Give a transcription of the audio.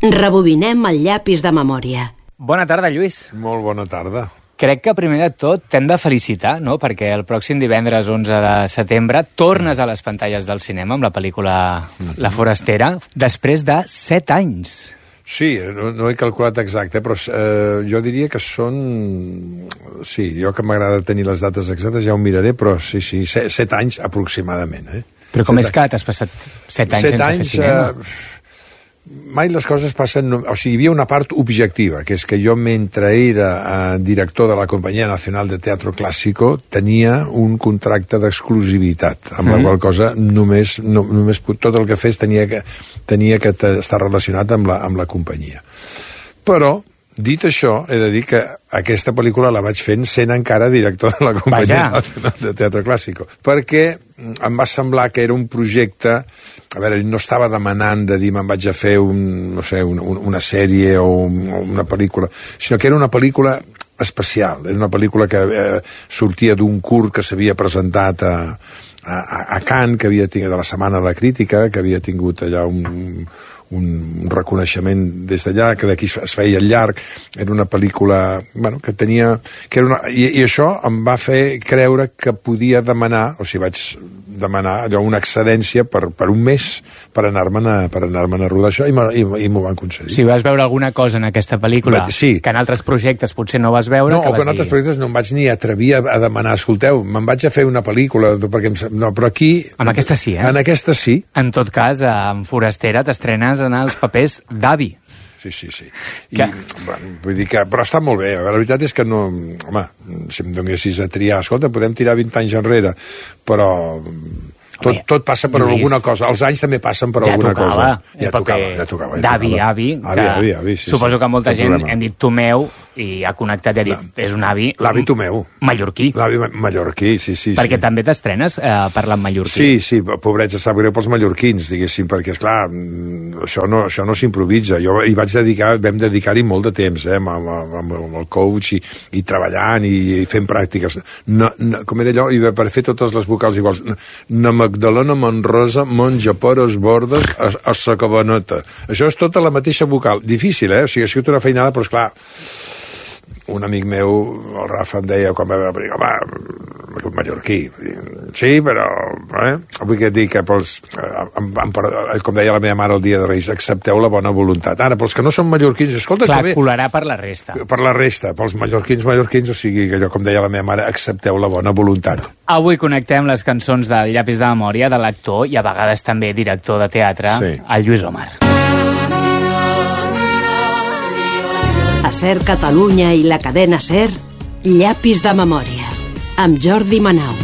Rebobinem el llapis de memòria. Bona tarda, Lluís. Molt bona tarda. Crec que primer de tot t'hem de felicitar, no? Perquè el pròxim divendres 11 de setembre tornes a les pantalles del cinema amb la pel·lícula La Forastera, després de 7 anys. Sí, no he calculat exacte, però jo diria que són... Sí, jo que m'agrada tenir les dates exactes ja ho miraré, però sí, 7 anys aproximadament. Però com és que t'has passat 7 anys sense fer cinema? Mai les coses passen... O sigui, hi havia una part objectiva, que és que jo, mentre era director de la Companyia Nacional de Teatro Clásico, tenia un contracte d'exclusivitat, amb la qual cosa només tot el que fes tenia que estar relacionat amb la companyia. Però, dit això, he de dir que aquesta pel·lícula la vaig fent sent encara director de la Companyia Nacional de Teatro Clásico, perquè em va semblar que era un projecte... A veure, no estava demanant de dir me'n vaig a fer una sèrie o una pel·lícula, sinó que era una pel·lícula especial. Era una pel·lícula que sortia d'un curt que s'havia presentat a Cannes, que havia tingut de la Setmana de la Crítica, que havia tingut allà un reconeixement des d'allà, que d'aquí es feia llarg. Era una pel·lícula que tenia... I això em va fer creure que podia demanar, o sigui, vaig demanar allò, una excedència per un mes per anar-me'n a rodar això, i m'ho van concedir. Si vas veure alguna cosa en aquesta pel·lícula que en altres projectes potser no vas veure... No, o que en altres projectes no em vaig ni atrevir a demanar, escolteu, me'n vaig a fer una pel·lícula, no, però aquí... Amb aquesta sí, En aquesta sí. En tot cas, amb Forastera t'estrenes en els papers d'avi. Sí. Vull dir que... Però està molt bé. La veritat és que no... Home, si em donessis a triar... Escolta, podem tirar 20 anys enrere, però... Tot passa per alguna cosa. Els anys també passen per alguna cosa. Ja tocava. D'avi, avi. Suposo que molta gent hem dit Tomeu i ha connectat i ha dit, és un avi... L'avi Tomeu. Mallorquí. L'avi mallorquí, sí. Perquè també t'estrenes parlant mallorquí. Sí, pobrets, sap greu pels mallorquins, diguéssim, perquè, esclar, això no s'improvisa. Jo vam dedicar-hi molt de temps, amb el coach i treballant i fent pràctiques. Com era allò, per fer totes les vocals iguals. Magdalena Manrosa menja peres bordes a sa cabaneta. Això és tota la mateixa vocal. Difícil, O sigui, ha sigut una feinada, però esclar, un amic meu, el Rafa, em deia, quan va veure la pel·lícula, home, mallorquí. Sí, però... Vull dir que com deia la meva mare el dia de Reis, accepteu la bona voluntat. Ara, pels que no són mallorquins, escolta... Clar, colarà per la resta. Per la resta, pels mallorquins, o sigui, que allò, com deia la meva mare, accepteu la bona voluntat. Avui connectem les cançons del llapis de memòria de l'actor i a vegades també director de teatre, el Lluís Omar. A SER Catalunya i la cadena SER, llapis de memòria, amb Jordi Manau.